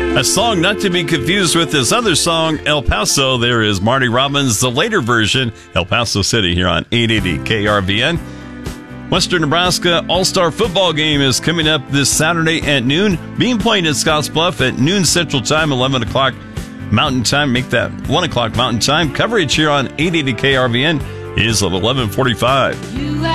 A song not to be confused with this other song, El Paso. There is Marty Robbins, the later version, El Paso City, here on 880 KRVN. Western Nebraska All-Star Football Game is coming up this Saturday at noon, being played at Scottsbluff at noon Central Time, 11 o'clock Mountain Time. Make that 1 o'clock Mountain Time. Coverage here on 880 KRVN is at 11:45.